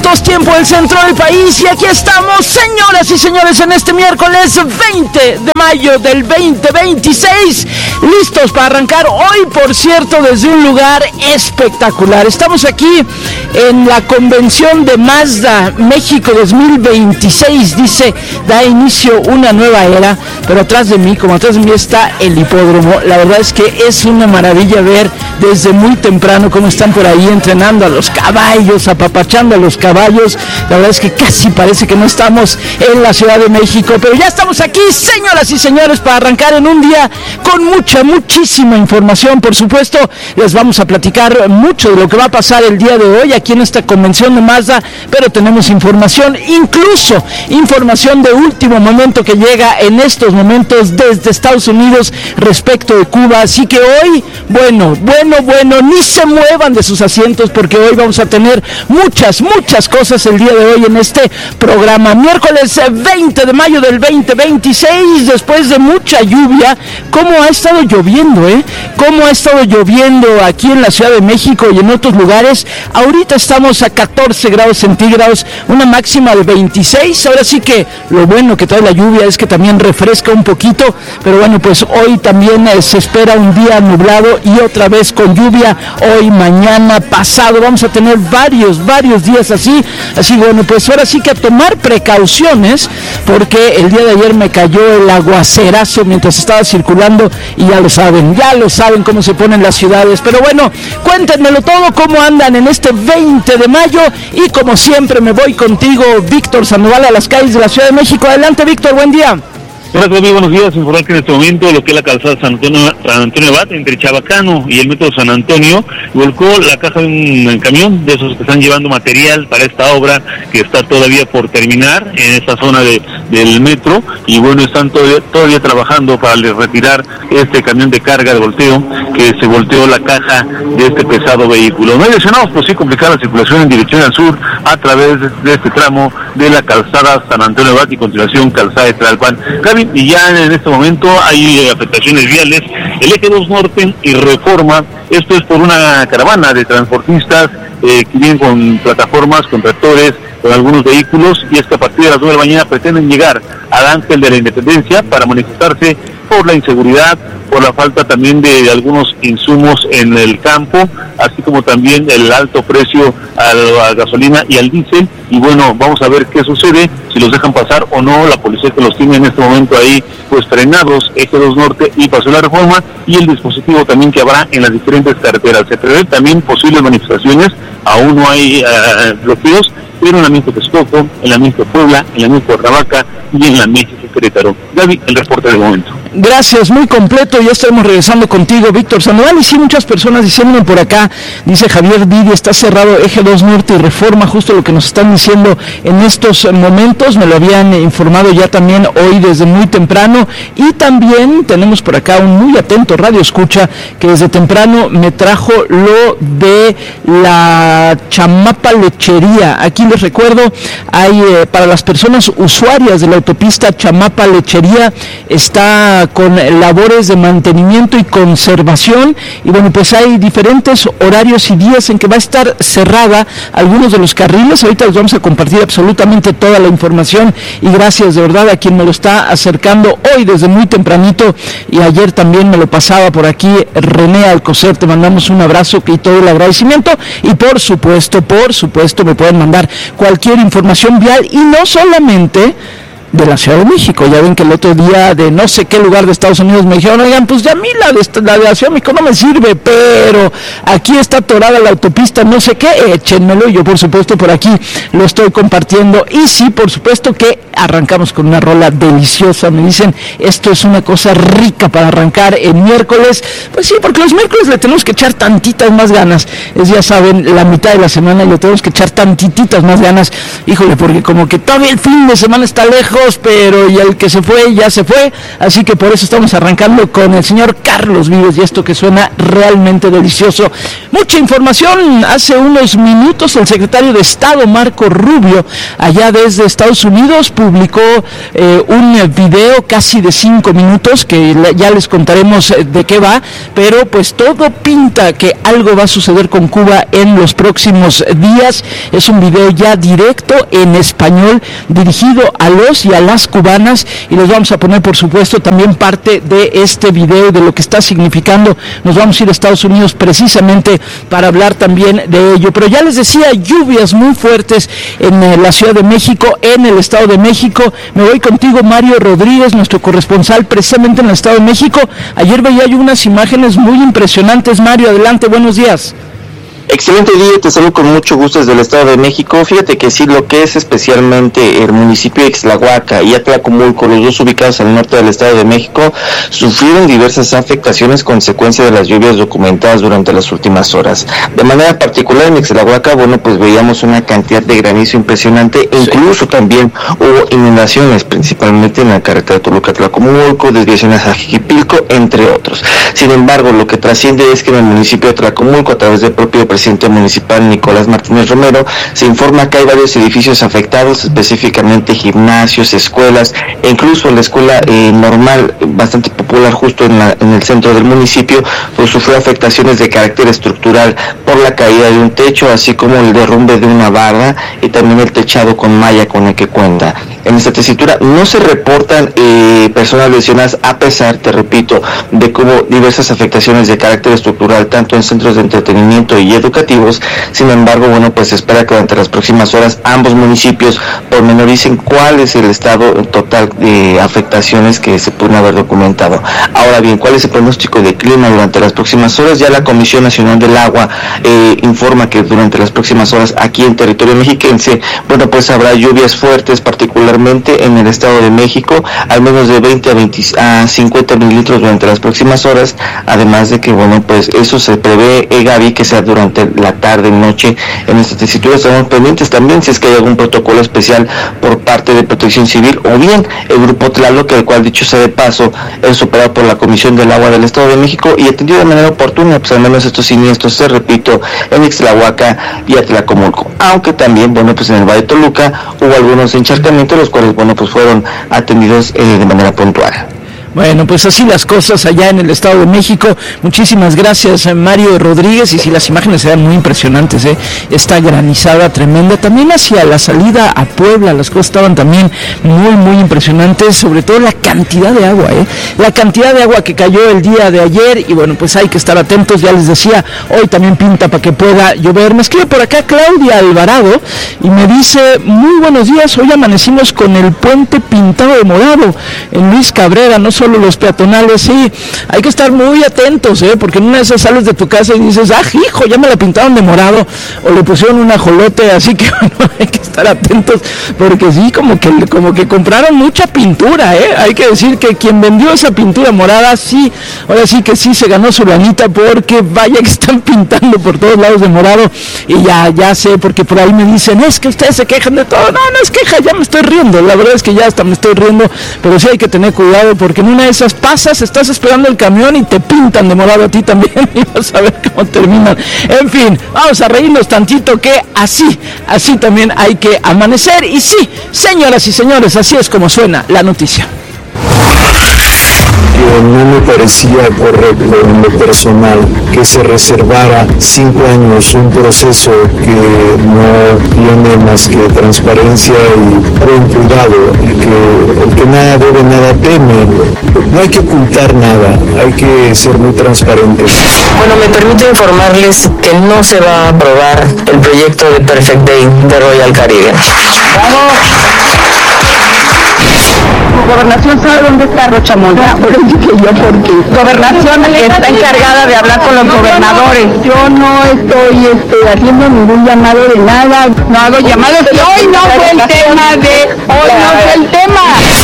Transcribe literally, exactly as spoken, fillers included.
minutos, tiempo del centro del país, y aquí estamos, señoras y señores, en este miércoles veinte de mayo del veinte veintiséis, listos para arrancar hoy, por cierto, desde un lugar espectacular. Estamos aquí en la convención de Mazda México dos mil veintiséis, dice, da inicio una nueva era, pero atrás de mí, como atrás de mí está el hipódromo. La verdad es que es una maravilla ver desde muy temprano cómo están por ahí entrenando a los caballos, apapachando a los caballos. La verdad es que casi parece que no estamos en la Ciudad de México, pero ya estamos aquí, señoras y señores, para arrancar en un día con mucha, muchísima información. Por supuesto, les vamos a platicar mucho de lo que va a pasar el día de hoy aquí en esta convención de Mazda, pero tenemos información, incluso información de último momento que llega en estos momentos desde Estados Unidos respecto de Cuba. Así que hoy, bueno, bueno, bueno, ni se muevan de sus asientos, porque hoy vamos a tener muchas, muchas cosas el día de hoy en este programa. Miércoles veinte de mayo del veinte veintiséis, después de mucha lluvia. ¿Cómo ha estado lloviendo, eh? ¿Cómo ha estado lloviendo aquí en la Ciudad de México y en otros lugares? Ahorita estamos a catorce grados centígrados, una máxima de veintiséis. Ahora sí que lo bueno que trae la lluvia es que también refresca un poquito, pero bueno, pues hoy también eh, se espera un día nublado y otra vez con lluvia. Hoy, mañana, pasado, vamos a tener varios, varios días así. Así bueno, pues ahora sí que a tomar precauciones, porque el día de ayer me cayó el aguacerazo mientras estaba circulando y ya lo saben, ya lo saben cómo se ponen las ciudades. Pero bueno, cuéntenmelo todo, cómo andan en este veinte de mayo, y como siempre me voy contigo, Víctor Sandoval, a las calles de la Ciudad de México. Adelante, Víctor, buen día. Hola, muy buenos días. Informar que en este momento lo que es la calzada San Antonio, San Antonio Abad, entre Chabacano y el metro San Antonio, volcó la caja de un camión de esos que están llevando material para esta obra que está todavía por terminar en esta zona de, del metro, y bueno, están todavía, todavía trabajando para retirar este camión de carga de volteo, que se volteó la caja de este pesado vehículo. No hay lesionados, pues sí complicar la circulación en dirección al sur a través de, de este tramo de la calzada San Antonio Abad y continuación calzada de Tlalpan. Y ya en este momento hay eh, afectaciones viales, el eje dos norte y Reforma. Esto es por una caravana de transportistas eh, que vienen con plataformas, con tractores, con algunos vehículos, y es que a partir de las nueve de la mañana pretenden llegar al Ángel de la Independencia para manifestarse por la inseguridad, por la falta también de, de algunos insumos en el campo, así como también el alto precio a la gasolina y al diésel. Y bueno, vamos a ver qué sucede, si los dejan pasar o no. La policía que los tiene en este momento ahí pues frenados, eje dos norte y Paseo de la Reforma, y el dispositivo también que habrá en las diferentes carreteras. Se prevé también posibles manifestaciones, aún no hay uh, bloqueos, pero en la México Texcoco, en la México Puebla, en la México Ravaca y en la México Querétaro. Gaby, el reporte del momento. Gracias, muy completo. Ya estaremos regresando contigo, Víctor Sandoval. Y sí, muchas personas diciéndome por acá, dice Javier Didi, está cerrado eje dos norte y Reforma, justo lo que nos están diciendo en estos momentos. Me lo habían informado ya también hoy desde muy temprano. Y también tenemos por acá un muy atento radio escucha que desde temprano me trajo lo de la Chamapa Lechería. Aquí les recuerdo, hay eh, para las personas usuarias de la autopista Chamapa Lechería, está con labores de mantenimiento y conservación, y bueno, pues hay diferentes horarios y días en que va a estar cerrada algunos de los carriles. Ahorita les vamos a compartir absolutamente toda la información, y gracias de verdad a quien me lo está acercando hoy desde muy tempranito, y ayer también me lo pasaba por aquí René Alcocer. Te mandamos un abrazo y todo el agradecimiento, y por supuesto, por supuesto me pueden mandar cualquier información vial, y no solamente de la Ciudad de México. Ya ven que el otro día de no sé qué lugar de Estados Unidos me dijeron, oigan, pues ya a mí la de, la de la Ciudad de México no me sirve, pero aquí está atorada la autopista, no sé qué, échenmelo. Y yo por supuesto por aquí lo estoy compartiendo. Y sí, por supuesto que arrancamos con una rola deliciosa. Me dicen, esto es una cosa rica para arrancar en miércoles. Pues sí, porque los miércoles le tenemos que echar tantitas más ganas. Es, ya saben, la mitad de la semana y le tenemos que echar tantititas más ganas. Híjole, porque como que todavía el fin de semana está lejos, hijos, pero y el que se fue ya se fue, así que por eso estamos arrancando con el señor Carlos Vives y esto que suena realmente delicioso. Mucha información. Hace unos minutos el secretario de Estado Marco Rubio, allá desde Estados Unidos, publicó eh, un video casi de cinco minutos que ya les contaremos de qué va, pero pues todo pinta que algo va a suceder con Cuba en los próximos días. Es un video ya directo en español dirigido a los y a las cubanas y les vamos a poner por supuesto también parte de este video de lo que está significando. Nos vamos a ir a Estados Unidos precisamente para hablar también de ello, pero ya les decía, lluvias muy fuertes en eh, la Ciudad de México, en el Estado de México. Me voy contigo, Mario Rodríguez, nuestro corresponsal precisamente en el Estado de México. Ayer veía yo unas imágenes muy impresionantes. Mario, adelante, buenos días. Excelente día, te saludo con mucho gusto desde el Estado de México. Fíjate que sí, lo que es especialmente el municipio de Ixtlahuaca y Atlacomulco, los dos ubicados al norte del Estado de México, sufrieron diversas afectaciones consecuencia de las lluvias documentadas durante las últimas horas. De manera particular en Ixtlahuaca, bueno, pues veíamos una cantidad de granizo impresionante, e incluso sí. También hubo inundaciones, principalmente en la carretera Toluca-Atlacomulco, desviaciones a Jiquipilco, entre otros. Sin embargo, lo que trasciende es que en el municipio de Atlacomulco, a través del propio presidente municipal Nicolás Martínez Romero, se informa que hay varios edificios afectados, específicamente gimnasios, escuelas, e incluso la escuela eh, normal, bastante popular justo en, la, en el centro del municipio, pues sufrió afectaciones de carácter estructural por la caída de un techo, así como el derrumbe de una barda y también el techado con malla con el que cuenta. En esta tesitura no se reportan eh, personas lesionadas, a pesar, te repito, de que hubo diversas afectaciones de carácter estructural, tanto en centros de entretenimiento y educativos. Sin embargo, bueno, pues se espera que durante las próximas horas ambos municipios pormenoricen cuál es el estado total de afectaciones que se pueden haber documentado. Ahora bien, ¿cuál es el pronóstico de clima durante las próximas horas? Ya la Comisión Nacional del Agua eh, informa que durante las próximas horas aquí en territorio mexiquense, bueno, pues habrá lluvias fuertes, particularmente en el Estado de México, al menos de veinte a, veinte a cincuenta mililitros durante las próximas horas, además de que, bueno, pues eso se prevé, eh, Gaby, que sea durante la tarde, noche. En esta tesitura estamos pendientes también si es que hay algún protocolo especial por parte de Protección Civil o bien el Grupo Tlaloc, el cual, dicho sea de paso, es operado por la Comisión del Agua del Estado de México y atendido de manera oportuna, pues al menos estos siniestros, se repito, en Ixtlahuaca y Atlacomulco. Aunque también, bueno, pues en el Valle de Toluca hubo algunos encharcamientos, los cuales, bueno, pues fueron atendidos eh, de manera puntual. Bueno, pues así las cosas allá en el Estado de México. Muchísimas gracias, Mario Rodríguez. Y sí, las imágenes eran muy impresionantes, ¿eh? Esta granizada tremenda. También hacia la salida a Puebla, las cosas estaban también muy, muy impresionantes. Sobre todo la cantidad de agua, ¿eh? La cantidad de agua que cayó el día de ayer. Y bueno, pues hay que estar atentos. Ya les decía, hoy también pinta para que pueda llover. Me escribe por acá Claudia Alvarado y me dice, muy buenos días. Hoy amanecimos con el puente pintado de morado en Luis Cabrera. No solo los peatonales, sí, hay que estar muy atentos, ¿eh? Porque en una de esas sales de tu casa y dices, ah, hijo, ya me la pintaron de morado, o le pusieron un ajolote, así que bueno, hay que estar atentos, porque sí, como que, como que compraron mucha pintura, ¿eh? Hay que decir que quien vendió esa pintura morada, sí, ahora sí que sí se ganó su lanita, porque vaya que están pintando por todos lados de morado, y ya, ya sé, porque por ahí me dicen, es que ustedes se quejan de todo. No, no es queja, ya me estoy riendo, la verdad es que ya hasta me estoy riendo, pero sí hay que tener cuidado, porque en una de esas pasas, estás esperando el camión y te pintan de morado a ti también, y vas a ver cómo terminan. En fin, vamos a reírnos tantito, que así, así también hay que amanecer. Y sí, señoras y señores, así es como suena la noticia. Que no me parecía correcto en lo personal que se reservara cinco años un proceso que no tiene más que transparencia y buen cuidado, y que el que nada debe nada teme. No hay que ocultar nada, hay que ser muy transparentes. Bueno, me permito informarles que no se va a aprobar el proyecto de Perfect Day de Royal Caribbean. ¡Vamos! Gobernación sabe dónde está Rocha Moya. Por eso dije yo, porque Gobernación está encargada de hablar con los gobernadores. Yo no estoy este, haciendo ningún llamado de nada. No hago llamados. Hoy no fue el tema de... Hoy no fue el tema.